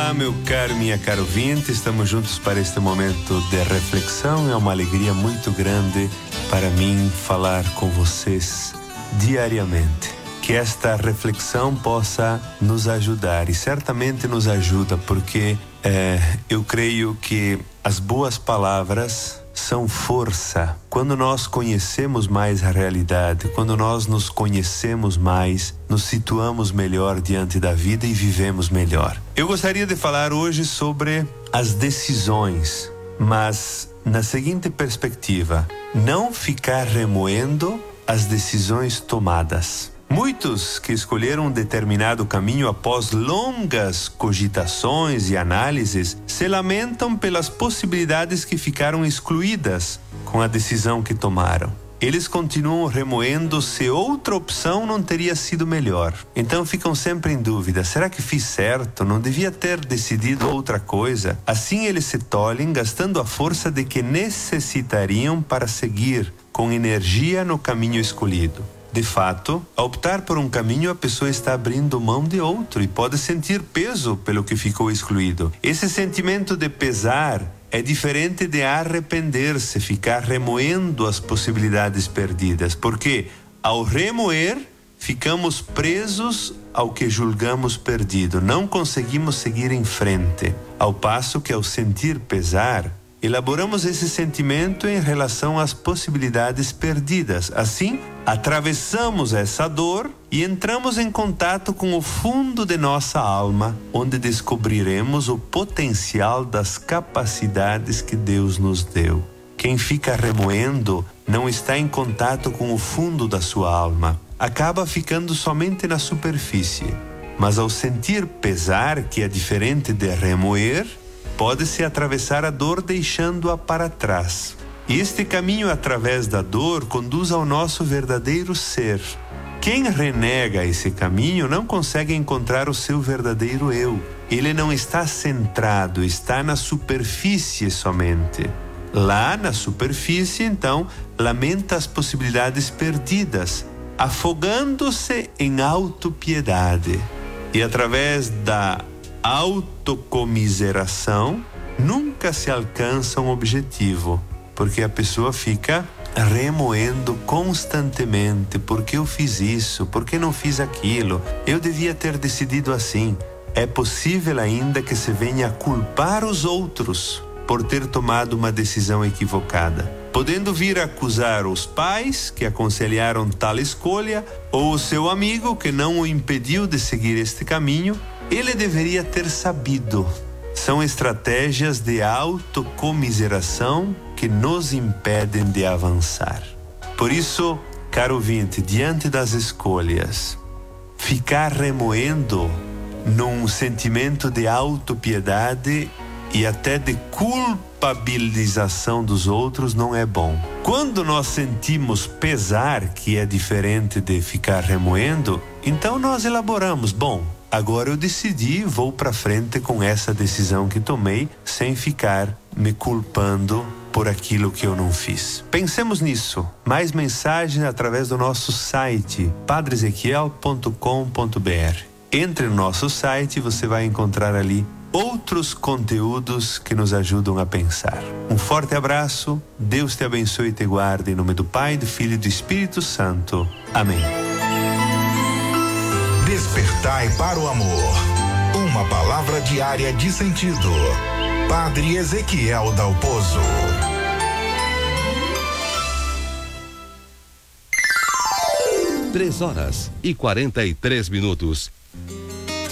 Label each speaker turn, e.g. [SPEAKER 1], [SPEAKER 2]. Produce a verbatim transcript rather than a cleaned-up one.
[SPEAKER 1] Olá, meu caro, minha caro ouvinte, estamos juntos para este momento de reflexão. É uma alegria muito grande para mim falar com vocês diariamente. Que esta reflexão possa nos ajudar, e certamente nos ajuda, porque é, eu creio que as boas palavras são força. Quando nós conhecemos mais a realidade, quando nós nos conhecemos mais, nos situamos melhor diante da vida e vivemos melhor. Eu gostaria de falar hoje sobre as decisões, mas na seguinte perspectiva: não ficar remoendo as decisões tomadas. Muitos que escolheram um determinado caminho após longas cogitações e análises se lamentam pelas possibilidades que ficaram excluídas com a decisão que tomaram. Eles continuam remoendo se outra opção não teria sido melhor. Então ficam sempre em dúvida: será que fiz certo? Não devia ter decidido outra coisa? Assim eles se tolhem, gastando a força de que necessitariam para seguir com energia no caminho escolhido. De fato, ao optar por um caminho, a pessoa está abrindo mão de outro e pode sentir peso pelo que ficou excluído. Esse sentimento de pesar é diferente de arrepender-se, ficar remoendo as possibilidades perdidas, porque ao remoer, ficamos presos ao que julgamos perdido, não conseguimos seguir em frente. Ao passo que, ao sentir pesar, elaboramos esse sentimento em relação às possibilidades perdidas. Assim, atravessamos essa dor e entramos em contato com o fundo de nossa alma, onde descobriremos o potencial das capacidades que Deus nos deu. Quem fica remoendo não está em contato com o fundo da sua alma, acaba ficando somente na superfície. Mas ao sentir pesar, que é diferente de remoer, pode-se atravessar a dor deixando-a para trás. E este caminho através da dor conduz ao nosso verdadeiro ser. Quem renega esse caminho não consegue encontrar o seu verdadeiro eu. Ele não está centrado, está na superfície somente. Lá na superfície, então, lamenta as possibilidades perdidas, afogando-se em autopiedade. E através da autocomiseração, nunca se alcança um objetivo, porque a pessoa fica remoendo constantemente: por que eu fiz isso? Por que não fiz aquilo? Eu devia ter decidido assim. É possível ainda que se venha a culpar os outros por ter tomado uma decisão equivocada, podendo vir a acusar os pais que aconselharam tal escolha, ou o seu amigo que não o impediu de seguir este caminho. Ele deveria ter sabido. São estratégias de autocomiseração que nos impedem de avançar. Por isso, caro ouvinte, diante das escolhas, ficar remoendo num sentimento de autopiedade e até de culpabilização dos outros não é bom. Quando nós sentimos pesar, que é diferente de ficar remoendo, então nós elaboramos: bom, agora eu decidi, vou para frente com essa decisão que tomei, sem ficar me culpando por aquilo que eu não fiz. Pensemos nisso. Mais mensagens através do nosso site padre ezequiel ponto com ponto br. Entre no nosso site e você vai encontrar ali outros conteúdos que nos ajudam a pensar. Um forte abraço, Deus te abençoe e te guarde, em nome do Pai, do Filho e do Espírito Santo. Amém.
[SPEAKER 2] Despertai para o amor. Uma palavra diária de sentido. Padre Ezequiel Dalpozo.
[SPEAKER 3] Três horas e quarenta e três minutos.